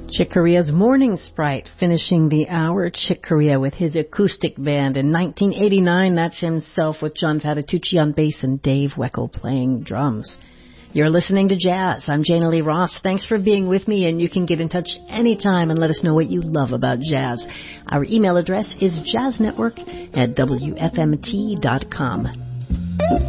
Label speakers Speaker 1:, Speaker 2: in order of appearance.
Speaker 1: Chick Corea's Morning Sprite, finishing the hour. Chick Corea with his acoustic band. In 1989, that's himself with John Fatitucci on bass and Dave Weckl playing drums. You're listening to Jazz. I'm Jana Lee Ross. Thanks for being with me, and you can get in touch anytime and let us know what you love about jazz. Our email address is jazznetwork@wfmt.com.